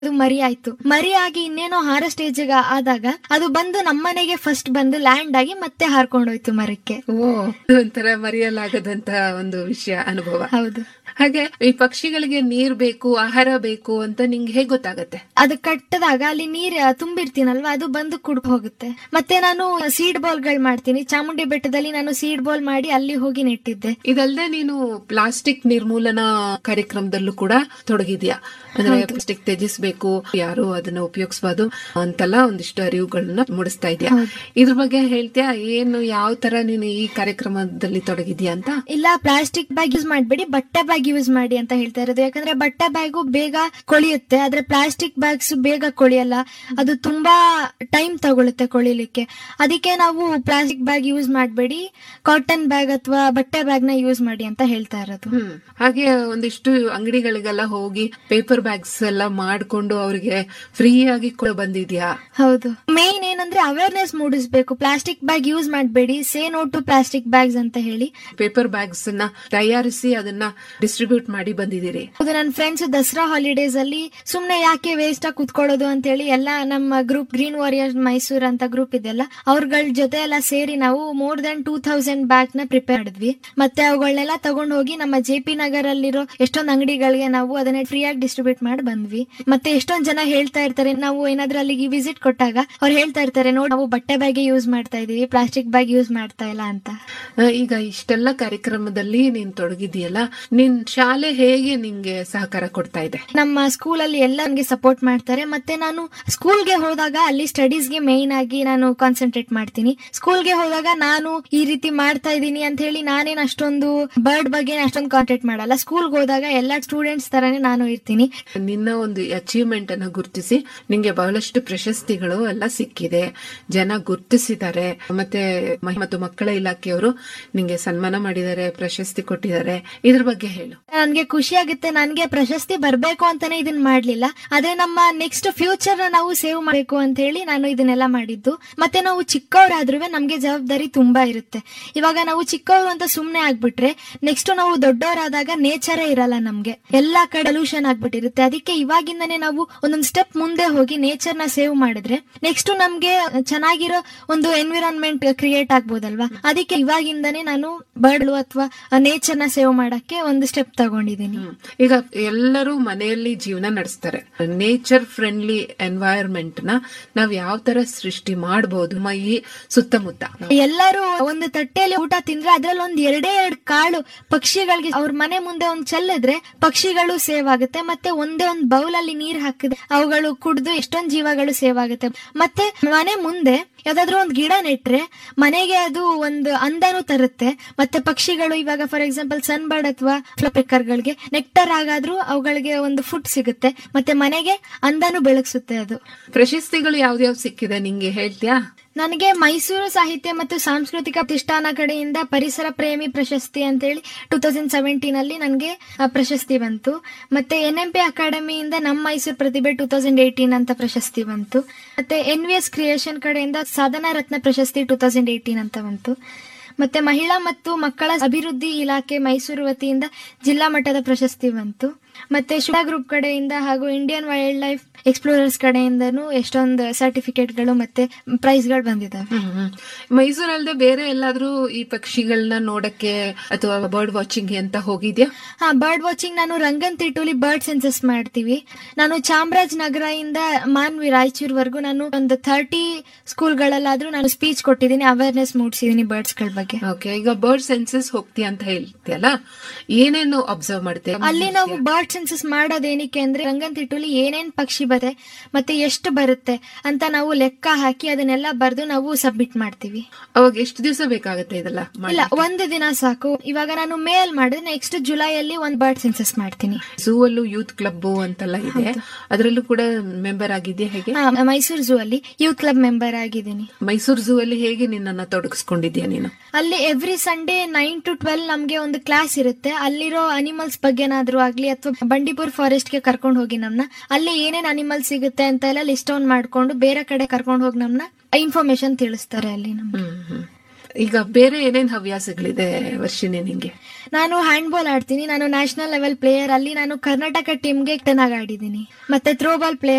ಅದು ಮರಿ ಆಯ್ತು. ಮರಿ ಆಗಿ ಇನ್ನೇನೋ ಹಾರ ಸ್ಟೇಜ್ ಆದಾಗ ಅದು ಬಂದು ನಮ್ಮನೆಗೆ ಫಸ್ಟ್ ಬಂದು ಲ್ಯಾಂಡ್ ಆಗಿ ಮತ್ತೆ ಹಾರ್ಕೊಂಡೋಯ್ತು ಮರಕ್ಕೆ. ಒಂಥರ ಮರೆಯಲಾಗದಂತ ಒಂದು ವಿಷಯ, ಅನುಭವ. ಹೌದು. ಹಾಗೆ ಈ ಪಕ್ಷಿಗಳಿಗೆ ನೀರ್ ಬೇಕು, ಆಹಾರ ಬೇಕು ಅಂತ ನಿಂಗೆ ಹೇಗ್ ಗೊತ್ತಾಗತ್ತೆ? ಅದು ಕಟ್ಟದಾಗ ಅಲ್ಲಿ ನೀರ್ ತುಂಬಿರ್ತೀನಲ್ವಾ, ಅದು ಬಂದು ಕುಡ್ದು ಹೋಗುತ್ತೆ. ಮತ್ತೆ ನಾನು ಸೀಡ್ ಬಾಲ್ ಗಳು ಮಾಡ್ತೀನಿ. ಚಾಮುಂಡಿ ಬೆಟ್ಟದಲ್ಲಿ ನಾನು ಸೀಡ್ ಬಾಲ್ ಮಾಡಿ ಅಲ್ಲಿ ಹೋಗಿ ನೆಟ್ಟಿದ್ದೆ. ಇದಲ್ದೆ ನೀನು ಪ್ಲಾಸ್ಟಿಕ್ ನಿರ್ಮೂಲನಾ ಕಾರ್ಯಕ್ರಮದಲ್ಲೂ ಕೂಡ ತೊಡಗಿದ್ಯಾ? ಅಂದ್ರೆ ಪ್ಲಾಸ್ಟಿಕ್ ತ್ಯಜಿಸ್ಬೇಕು, ಯಾರು ಅದನ್ನ ಉಪಯೋಗಿಸಬಾರ್ದು ಅಂತೆಲ್ಲ ಒಂದಿಷ್ಟು ಅರಿವುಗಳನ್ನ ಮೂಡಿಸ್ತಾ ಇದೆಯಾ. ಇದ್ರ ಬಗ್ಗೆ ಹೇಳ್ತೀಯಾ? ಏನು, ಯಾವ ತರ ನೀನು ಈ ಕಾರ್ಯಕ್ರಮದಲ್ಲಿ ತೊಡಗಿದ್ಯಾ ಅಂತ? ಇಲ್ಲ, ಪ್ಲಾಸ್ಟಿಕ್ ಬ್ಯಾಗ್ ಯೂಸ್ ಮಾಡ್ಬೇಡಿ, ಬಟ್ಟೆ ಬ್ಯಾಗ್ ಯೂಸ್ ಮಾಡಿ ಅಂತ ಹೇಳ್ತಾ ಇರೋದು. ಯಾಕಂದ್ರೆ ಬಟ್ಟೆ ಬ್ಯಾಗು ಬೇಗ ಕೊಳಿಯುತ್ತೆ, ಆದ್ರೆ ಪ್ಲಾಸ್ಟಿಕ್ ಬ್ಯಾಗ್ಸ್ ಬೇಗ ಕೊಳಿಯಲ್ಲ. ಅದು ತುಂಬಾ ಟೈಮ್ ತಗೊಳುತ್ತೆ ಕೊಳಿಲಿಕ್ಕೆ. ಅದಕ್ಕೆ ನಾವು ಪ್ಲಾಸ್ಟಿಕ್ ಬ್ಯಾಗ್ ಯೂಸ್ ಮಾಡಬೇಡಿ, ಕಾಟನ್ ಬ್ಯಾಗ್ ಅಥವಾ ಬಟ್ಟೆ ಬ್ಯಾಗ್ ನ ಯೂಸ್ ಮಾಡಿ ಅಂತ ಹೇಳ್ತಾ ಇರೋದು. ಹಾಗೆ ಒಂದಿಷ್ಟು ಅಂಗಡಿಗಳಿಗೆಲ್ಲ ಹೋಗಿ ಪೇಪರ್ ಬ್ಯಾಗ್ಸ್ ಎಲ್ಲ ಮಾಡ್ಕೊಂಡು ಅವ್ರಿಗೆ ಫ್ರೀ ಆಗಿ ಕೂಡ ಬಂದಿದ್ಯಾ? ಹೌದು. ಮೇನ್ ಏನಂದ್ರೆ ಅವೇರ್ನೆಸ್ ಮೂಡಿಸಬೇಕು. ಪ್ಲಾಸ್ಟಿಕ್ ಬ್ಯಾಗ್ ಯೂಸ್ ಮಾಡಬೇಡಿ, say no to plastic bags ಅಂತ ಹೇಳಿ ಪೇಪರ್ ಬ್ಯಾಗ್ಸ್ ನ ತಯಾರಿಸಿ ಅದನ್ನ ಡಿಸ್ಟ್ರಿಬ್ಯೂಟ್ ಮಾಡಿ ಬಂದಿದ್ದೀರಿ. ಹೌದು. ನನ್ನ ಫ್ರೆಂಡ್ಸ್ ದಸರಾ ಹಾಲಿಡೇಸ್ ಅಲ್ಲಿ ಸುಮ್ನೆ ಯಾಕೆ ವೇಸ್ಟ್ ಆಗಿ ಕುತ್ಕೊಳ್ಳೋದು ಅಂತ ಹೇಳಿ ಎಲ್ಲ ನಮ್ಮ ಗ್ರೂಪ್ ಗ್ರೀನ್ ವಾರಿಯರ್ಸ್ ಮೈಸೂರ್ ಅಂತ ಗ್ರೂಪ್ ಇದೆಲ್ಲ, ಅವ್ರಗಳ ಜೊತೆ ಎಲ್ಲ ಸೇರಿ ನಾವು ಮೋರ್ ದನ್ 2000 ಬ್ಯಾಗ್ ನ ಪ್ರಿಪೇರ್ ಮಾಡಿದ್ವಿ. ಮತ್ತೆ ಅವುಗಳನ್ನೆಲ್ಲ ತಗೊಂಡ್ ಹೋಗಿ ನಮ್ಮ JP ನಗರ್ ಅಲ್ಲಿರೋ ಎಷ್ಟೊಂದು ಅಂಗಡಿಗಳಿಗೆ ನಾವು ಅದನ್ನ ಫ್ರೀ ಆಗಿ ಡಿಸ್ಟ್ರಿಬ್ಯೂಟ್ ಮಾಡಿ ಬಂದ್ವಿ. ಮತ್ತೆ ಎಷ್ಟೊಂದ್ ಜನ ಹೇಳ್ತಾ ಇರ್ತಾರೆ, ನಾವು ಏನಾದ್ರೂ ಅಲ್ಲಿಗೆ ವಿಸಿಟ್ ಕೊಟ್ಟಾಗ ಅವ್ರು ಹೇಳ್ತಾ ಇರ್ತಾರೆ, ನೋಡಿ ನಾವು ಬಟ್ಟೆ ಬ್ಯಾಗ್ ಯೂಸ್ ಮಾಡ್ತಾ ಇದೀವಿ, ಪ್ಲಾಸ್ಟಿಕ್ ಬ್ಯಾಗ್ ಯೂಸ್ ಮಾಡ್ತಾ ಇಲ್ಲ ಅಂತ. ಈಗ ಇಷ್ಟೆಲ್ಲ ಕಾರ್ಯಕ್ರಮದಲ್ಲಿ ನೀನ್ ತೊಡಗಿದೆಯಲ್ಲ, ನಿನ್ ಶಾಲೆ ಹೇಗೆ ನಿಂಗೆ ಸಹಕಾರ ಕೊಡ್ತಾ ಇದೆ? ನಮ್ಮ ಸ್ಕೂಲ್ ಅಲ್ಲಿ ಎಲ್ಲ ನನ್ಗೆ ಸಪೋರ್ಟ್ ಮಾಡ್ತಾರೆ. ಮತ್ತೆ ನಾನು ಸ್ಕೂಲ್ಗೆ ಹೋದಾಗ ಅಲ್ಲಿ ಸ್ಟಡೀಸ್ಗೆ ಮೇನ್ ಆಗಿ ನಾನು ಕಾನ್ಸಂಟ್ರೇಟ್ ಮಾಡ್ತೀನಿ. ಸ್ಕೂಲ್ಗೆ ಹೋದಾಗ ನಾನು ಈ ರೀತಿ ಮಾಡ್ತಾ ಇದ್ದೀನಿ ಅಂತ ಹೇಳಿ ನಾನೇನ್ ಅಷ್ಟೊಂದು ಬರ್ಡ್ ಬಗ್ಗೆ ಅಷ್ಟೊಂದು ಕಾನ್ಸಂಟ್ರೇಟ್ ಮಾಡಲ್ಲ. ಸ್ಕೂಲ್ಗೆ ಹೋದಾಗ ಎಲ್ಲಾ ಸ್ಟೂಡೆಂಟ್ಸ್ ತರಾನೇ ನಾನು ಇರ್ತೀನಿ. ನಿನ್ನ ಒಂದು ಅಚೀವ್ಮೆಂಟ್ ಅನ್ನ ಗುರುತಿಸಿ ನಿಂಗೆ ಬಹಳಷ್ಟು ಪ್ರಶಸ್ತಿಗಳು ಎಲ್ಲ ಸಿಕ್ಕಿದೆ, ಜನ ಗುರುತಿಸಿದ್ದಾರೆ. ಮತ್ತೆ ಮತ್ತು ಮಕ್ಕಳ ಇಲಾಖೆಯವರು ನಿಂಗೆ ಸನ್ಮಾನ ಮಾಡಿದ್ದಾರೆ, ಪ್ರಶಸ್ತಿ ಕೊಟ್ಟಿದ್ದಾರೆ. ಇದ್ರ ಬಗ್ಗೆ ಹೇಳು. ನನ್ಗೆ ಖುಷಿ ಆಗುತ್ತೆ. ನನ್ಗೆ ಪ್ರಶಸ್ತಿ ಬರ್ಬೇಕು ಅಂತಾನೆ ಇದನ್ನ ಮಾಡ್ಲಿಲ್ಲ, ಅದೇ ನಮ್ಮ ನೆಕ್ಸ್ಟ್ ಫ್ಯೂಚರ್ ನಾವು ಸೇವ್ ಮಾಡಬೇಕು ಅಂತ ಹೇಳಿ ನಾನು ಇದನ್ನೆಲ್ಲ ಮಾಡಿದ್ದು. ಮತ್ತೆ ನಾವು ಚಿಕ್ಕವರಾದ್ರೂ ನಮ್ಗೆ ಜವಾಬ್ದಾರಿ ತುಂಬಾ ಇರುತ್ತೆ. ಇವಾಗ ನಾವು ಚಿಕ್ಕವರು ಅಂತ ಸುಮ್ನೆ ಆಗ್ಬಿಟ್ರೆ ನೆಕ್ಸ್ಟ್ ನಾವು ದೊಡ್ಡವರಾದಾಗ ನೇಚರೇ ಇರಲ್ಲ, ನಮ್ಗೆ ಎಲ್ಲಾ ಕಡೆ ಪೊಲ್ಯೂಷನ್ ಆಗ್ಬಿಟ್ಟಿರುತ್ತೆ. ಅದಕ್ಕೆ ಇವಾಗಿಂದಾನೇ ನಾವು ಒಂದೊಂದು ಸ್ಟೆಪ್ ಮುಂದೆ ಹೋಗಿ ನೇಚರ್ ನ ಸೇವ್ ಮಾಡಿದ್ರೆ ನೆಕ್ಸ್ಟ್ ನಮ್ಗೆ ಚೆನ್ನಾಗಿರೋ ಒಂದು ಎನ್ವಿರಾನ್ಮೆಂಟ್ ಕ್ರಿಯೇಟ್ ಆಗ್ಬೋದಲ್ವಾ. ಅದಕ್ಕೆ ಇವಾಗಿಂದಾನೇ ನಾನು ಬರ್ಡ್ ಅಥವಾ ನೇಚರ್ ನ ಸೇವ್ ಮಾಡಕ್ಕೆ ಒಂದು ಸ್ಟೆಪ್ ತಗೊಂಡಿದ್ದೀನಿ. ಈಗ ಎಲ್ಲರೂ ಮನೆಯಲ್ಲಿ ಜೀವನ ನಡೆಸ್ತಾರೆ. ನೇಚರ್ ಫ್ರೆಂಡ್ಲಿ ಎನ್ವೈರನ್ಮೆಂಟ್ ನ ನಾವ್ ಯಾವ ತರ ಸೃಷ್ಟಿ ಮಾಡಬಹುದು ಈ ಸುತ್ತಮುತ್ತ? ಎಲ್ಲರೂ ಒಂದು ತಟ್ಟೆಯಲ್ಲಿ ಊಟ ತಿಂದ್ರೆ ಅದ್ರಲ್ಲಿ ಒಂದ್ ಎರಡೇ ಎರಡು ಕಾಳು ಪಕ್ಷಿಗಳಿಗೆ ಅವ್ರ ಮನೆ ಮುಂದೆ ಒಂದ್ ಚೆಲ್ಲಿದ್ರೆ ಪಕ್ಷಿಗಳು ಸೇವ್ ಆಗುತ್ತೆ. ಮತ್ತೆ ಒಂದೇ ಒಂದ್ ಬೌಲ್ ಅಲ್ಲಿ ನೀರ್ ಹಾಕಿದ್ರೆ ಅವುಗಳು ಕುಡ್ದು ಎಷ್ಟೊಂದ್ ಜೀವಗಳು ಸೇವ್ ಆಗುತ್ತೆ. ಮತ್ತೆ ಮನೆ ಮುಂದೆ ಯಾವ್ದಾದ್ರು ಒಂದ್ ಗಿಡ ನೆಟ್ರೆ ಮನೆಗೆ ಅದು ಒಂದು ಅಂದನೂ ತರುತ್ತೆ. ಮತ್ತೆ ಪಕ್ಷಿಗಳು ಇವಾಗ ಫಾರ್ ಎಕ್ಸಾಂಪಲ್ ಸನ್ ಬರ್ಡ್ ಅಥವಾ ಫ್ಲಪೆಕ್ಕರ್ಗಳಿಗೆ ನೆಕ್ಟರ್ ಆಗಾದ್ರೂ ಅವುಗಳಿಗೆ ಒಂದು ಫುಡ್ ಸಿಗುತ್ತೆ. ಮತ್ತೆ ಮನೆಗೆ ಅಂದನೂ ಬೆಳಗ್ಸುತ್ತೆ. ಅದು ಪ್ರಶಸ್ತಿಗಳು ಯಾವ್ದಾವ್ ಸಿಕ್ಕಿದೆ ನಿಂಗೆ ಹೇಳ್ತೀಯಾ? ನನಗೆ ಮೈಸೂರು ಸಾಹಿತ್ಯ ಮತ್ತು ಸಾಂಸ್ಕೃತಿಕ ಪ್ರತಿಷ್ಠಾನ ಕಡೆಯಿಂದ ಪರಿಸರ ಪ್ರೇಮಿ ಪ್ರಶಸ್ತಿ ಅಂತೇಳಿ 2017 ಅಲ್ಲಿ ನನಗೆ ಪ್ರಶಸ್ತಿ ಬಂತು. ಮತ್ತೆ NMP ಅಕಾಡೆಮಿಯಿಂದ ನಮ್ಮ ಮೈಸೂರು ಪ್ರತಿಭೆ 2018 ಅಂತ ಪ್ರಶಸ್ತಿ ಬಂತು. ಮತ್ತೆ NVS ಕ್ರಿಯೇಷನ್ ಕಡೆಯಿಂದ ಸಾಧನಾ ರತ್ನ ಪ್ರಶಸ್ತಿ 2018 ಅಂತ ಬಂತು. ಮತ್ತೆ ಮಹಿಳಾ ಮತ್ತು ಮಕ್ಕಳ ಅಭಿವೃದ್ಧಿ ಇಲಾಖೆ ಮೈಸೂರು ವತಿಯಿಂದ ಜಿಲ್ಲಾ ಮಟ್ಟದ ಪ್ರಶಸ್ತಿ ಬಂತು. ಮತ್ತೆ ಶುಭ ಗ್ರೂಪ್ ಕಡೆಯಿಂದ ಹಾಗೂ ಇಂಡಿಯನ್ ವೈಲ್ಡ್ ಲೈಫ್ ಎಕ್ಸ್ಪ್ಲೋರರ್ಸ್ ಕಡೆಯಿಂದನೂ ಎಷ್ಟೊಂದು ಸರ್ಟಿಫಿಕೇಟ್ಗಳು ಮತ್ತೆ ಪ್ರೈಸ್ ಗಳು ಬಂದಿದ್ದಾವೆ. ಮೈಸೂರಲ್ಲದೆ ಬೇರೆ ಎಲ್ಲಾದ್ರೂ ಈ ಪಕ್ಷಿಗಳನ್ನ ನೋಡಕ್ಕೆ ಅಥವಾ ಬರ್ಡ್ ವಾಚಿಂಗ್ ಅಂತ ಹೋಗಿದ್ಯಾ? ಬರ್ಡ್ ವಾಚಿಂಗ್ ನಾನು ರಂಗನತಿಟ್ಟುಲಿ ಬರ್ಡ್ ಸೆನ್ಸಸ್ ಮಾಡ್ತೀವಿ. ನಾನು ಚಾಮರಾಜನಗರ ಇಂದ ಮಾನ್ವಿ ರಾಯಚೂರ್ವರೆಗೂ ನಾನು ಒಂದು 30 ಸ್ಕೂಲ್ಗಳಲ್ಲಾದ್ರೂ ನಾನು ಸ್ಪೀಚ್ ಕೊಟ್ಟಿದ್ದೀನಿ, ಅವೇರ್ನೆಸ್ ಮೂಡಿಸಿದೀನಿ ಬರ್ಡ್ಸ್ ಗಳ ಬಗ್ಗೆ. ಈಗ ಬರ್ಡ್ ಸೆನ್ಸಸ್ ಹೋಗ್ತೀಯ ಅಂತ ಹೇಳ್ತೀಯಲ್ಲ, ಏನೇನು ಅಬ್ಸರ್ವ್ ಮಾಡ್ತೀಯ ಅಲ್ಲಿ? ನಾವು ಬರ್ಡ್ ಸೆನ್ಸಸ್ ಮಾಡೋದೇನಕ್ಕೆ ಅಂದ್ರೆ ರಂಗನತಿಟ್ಟುಲಿ ಏನೇನ್ ಪಕ್ಷಿ ಬರುತ್ತೆ ಮತ್ತೆ ಎಷ್ಟು ಬರುತ್ತೆ ಅಂತ ನಾವು ಲೆಕ್ಕ ಹಾಕಿ ಅದನ್ನೆಲ್ಲ ಬರ್ದು ನಾವು ಸಬ್ಮಿಟ್ ಮಾಡ್ತೀವಿ. ಅವಾಗ ಎಷ್ಟು ದಿವಸ ಬೇಕಾಗುತ್ತೆ ಇದೆಲ್ಲ? ಇಲ್ಲ, ಒಂದು ದಿನ ಸಾಕು. ಇವಾಗ ನಾನು ಮೇಲ್ ಮಾಡಿದ್ರೆ ನೆಕ್ಸ್ಟ್ ಜುಲೈಯಲ್ಲಿ ಒಂದು ಬರ್ಡ್ ಸೆನ್ಸಸ್ ಮಾಡ್ತೀನಿ. ಝೂ ಅಲ್ಲೂ ಯೂತ್ ಕ್ಲಬ್ ಅಂತೆಲ್ಲ ಇದೆ, ಅದರಲ್ಲೂ ಕೂಡ ಮೆಂಬರ್ ಆಗಿದ್ಯಾ ಹೇಗೆ? ಮೈಸೂರು ಝೂ ಅಲ್ಲಿ ಯೂತ್ ಕ್ಲಬ್ ಮೆಂಬರ್ ಆಗಿದ್ದೀನಿ. ಮೈಸೂರು ಝೂ ಅಲ್ಲಿ ಹೇಗೆ ನಿನ್ನನ್ನ ತೊಡಗಿಸ್ಕೊಂಡಿದ್ಯಾ ನೀನು? ಅಲ್ಲಿ ಎವ್ರಿ ಸಂಡೇ 9 to 12 ನಮ್ಗೆ ಒಂದು ಕ್ಲಾಸ್ ಇರುತ್ತೆ. ಅಲ್ಲಿರೋ ಅನಿಮಲ್ಸ್ ಬಗ್ಗೆನಾದ್ರೂ ಆಗ್ಲಿ ಅಥವಾ ಬಂಡೀಪುರ್ ಫಾರೆಸ್ಟ್ ಗೆ ಕರ್ಕೊಂಡು ಹೋಗಿ ನಮ್ನ ಅಲ್ಲಿ ಏನೇನ್ ಅನಿಮಲ್ ಸಿಗುತ್ತೆ ಅಂತ ಎಲ್ಲ ಲಿಸ್ಟ್ ಔನ್ ಮಾಡ್ಕೊಂಡು ಬೇರೆ ಕಡೆ ಕರ್ಕೊಂಡು ಹೋಗಿ ನಮ್ನ ಇನ್ಫಾರ್ಮೇಶನ್ ತಿಳಿಸ್ತಾರೆ ಅಲ್ಲಿ ನಮ್ಗೆ. ಈಗ ಬೇರೆ ಏನೇನ್ ಹವ್ಯಾಸಗಳಿದೆ ವರ್ಷಿಣಿ ನಿಂಗೆ? ನಾನು ಹ್ಯಾಂಡ್ಬಾಲ್ ಆಡ್ತೀನಿ. ನಾನು ನ್ಯಾಷನಲ್ ಲೆವೆಲ್ ಪ್ಲೇಯರ್. ಅಲ್ಲಿ ನಾನು ಕರ್ನಾಟಕ ಟೀಮ್ಗೆ ಆಗಿ ಆಡಿದ್ದೀನಿ. ಮತ್ತೆ ಥ್ರೋಬಾಲ್ ಪ್ಲೇಯರ್